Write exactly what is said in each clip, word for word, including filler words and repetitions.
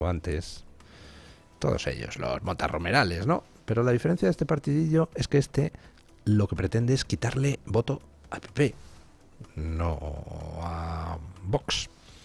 antes, todos ellos, los motarromerales, ¿no? Pero la diferencia de este partidillo es que este lo que pretende es quitarle voto a P P, no a Vox.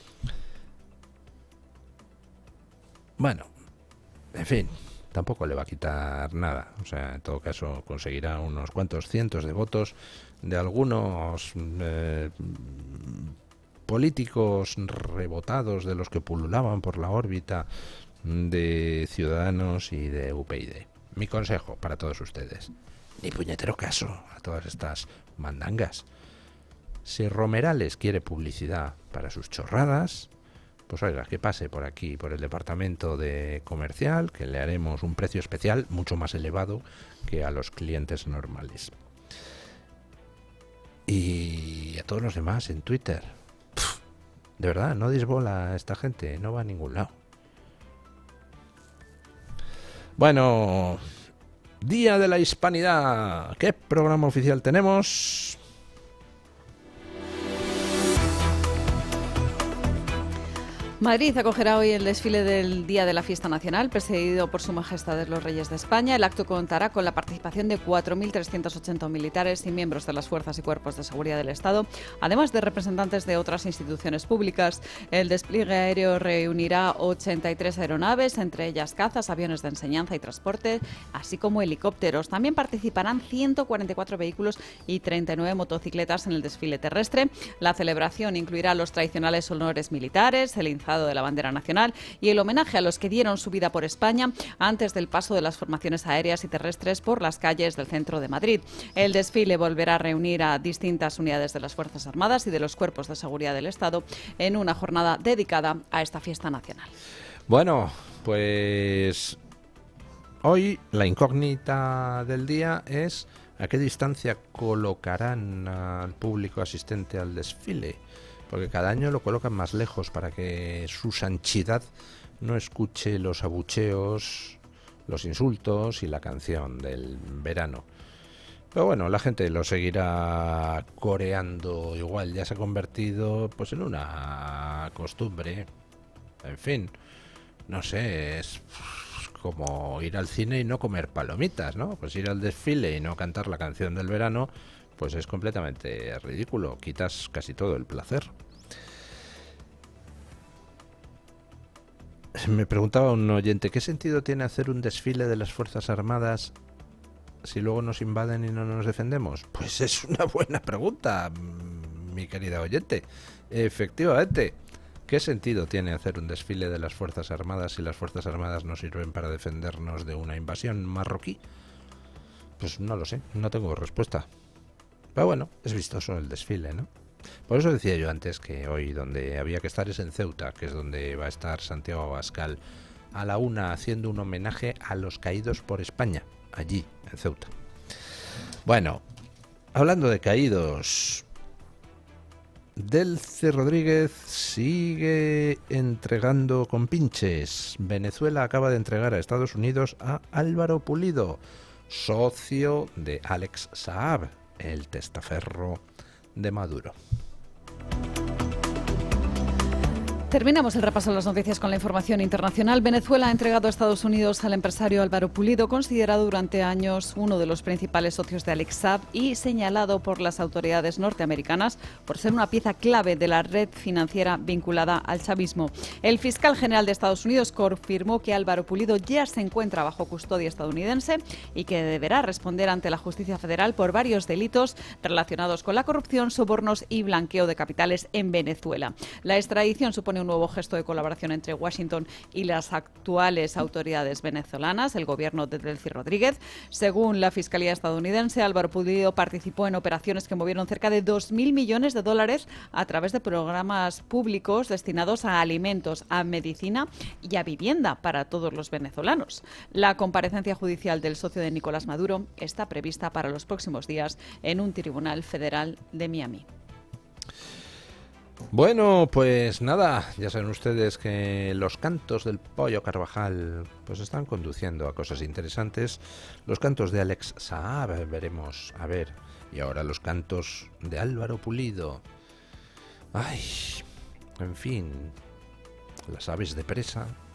Bueno, en fin, tampoco le va a quitar nada. O sea, en todo caso conseguirá unos cuantos cientos de votos de algunos eh, políticos rebotados de los que pululaban por la órbita de Ciudadanos y de U P YD. Mi consejo para todos ustedes: ni puñetero caso a todas estas mandangas. Si Romerales quiere publicidad para sus chorradas, pues oiga, que pase por aquí, por el departamento de comercial, que le haremos un precio especial mucho más elevado que a los clientes normales. Y a todos los demás en Twitter, pff, de verdad, no disbola a esta gente, no va a ningún lado. Bueno, Día de la Hispanidad. ¿Qué programa oficial tenemos? Madrid acogerá hoy el desfile del Día de la Fiesta Nacional, presidido por Su Majestad los Reyes de España. El acto contará con la participación de cuatro mil trescientos ochenta militares y miembros de las fuerzas y cuerpos de seguridad del Estado, además de representantes de otras instituciones públicas. El despliegue aéreo reunirá ochenta y tres aeronaves, entre ellas cazas, aviones de enseñanza y transporte, así como helicópteros. También participarán ciento cuarenta y cuatro vehículos y treinta y nueve motocicletas en el desfile terrestre. La celebración incluirá los tradicionales honores militares, el de la bandera nacional y el homenaje a los que dieron su vida por España antes del paso de las formaciones aéreas y terrestres por las calles del centro de Madrid. El desfile volverá a reunir a distintas unidades de las Fuerzas Armadas y de los cuerpos de seguridad del Estado en una jornada dedicada a esta fiesta nacional. Bueno, pues hoy la incógnita del día es a qué distancia colocarán al público asistente al desfile, porque cada año lo colocan más lejos para que su santidad no escuche los abucheos, los insultos y la canción del verano. Pero bueno, la gente lo seguirá coreando igual, ya se ha convertido pues en una costumbre. En fin, no sé, es como ir al cine y no comer palomitas, ¿no? Pues ir al desfile y no cantar la canción del verano, pues es completamente ridículo, quitas casi todo el placer. Me preguntaba un oyente, ¿qué sentido tiene hacer un desfile de las Fuerzas Armadas si luego nos invaden y no nos defendemos? Pues es una buena pregunta, mi querida oyente. Efectivamente, ¿qué sentido tiene hacer un desfile de las Fuerzas Armadas si las Fuerzas Armadas no sirven para defendernos de una invasión marroquí? Pues no lo sé, no tengo respuesta. Pero bueno, es vistoso el desfile, ¿no? Por eso decía yo antes que hoy donde había que estar es en Ceuta, que es donde va a estar Santiago Abascal a la una haciendo un homenaje a los caídos por España, allí, en Ceuta. Bueno, hablando de caídos, Delcy Rodríguez sigue entregando compinches. Venezuela acaba de entregar a Estados Unidos a Álvaro Pulido, socio de Alex Saab, el testaferro de Maduro. Terminamos el repaso de las noticias con la información internacional. Venezuela ha entregado a Estados Unidos al empresario Álvaro Pulido, considerado durante años uno de los principales socios de Alex Saab y señalado por las autoridades norteamericanas por ser una pieza clave de la red financiera vinculada al chavismo. El fiscal general de Estados Unidos confirmó que Álvaro Pulido ya se encuentra bajo custodia estadounidense y que deberá responder ante la justicia federal por varios delitos relacionados con la corrupción, sobornos y blanqueo de capitales en Venezuela. La extradición supone un nuevo gesto de colaboración entre Washington y las actuales autoridades venezolanas, el gobierno de Delcy Rodríguez. Según la Fiscalía estadounidense, Álvaro Pulido participó en operaciones que movieron cerca de dos mil millones de dólares a través de programas públicos destinados a alimentos, a medicina y a vivienda para todos los venezolanos. La comparecencia judicial del socio de Nicolás Maduro está prevista para los próximos días en un tribunal federal de Miami. Bueno, pues nada, ya saben ustedes que los cantos del Pollo Carvajal pues están conduciendo a cosas interesantes. Los cantos de Alex Saab, veremos, a ver, y ahora los cantos de Álvaro Pulido. Ay, en fin, las aves de presa